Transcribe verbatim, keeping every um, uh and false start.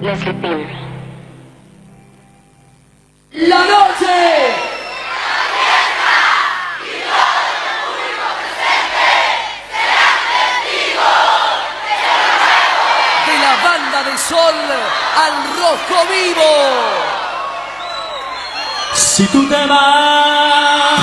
Leslie Pim. La noche. De la banda de sol al rojo vivo. Si tú te vas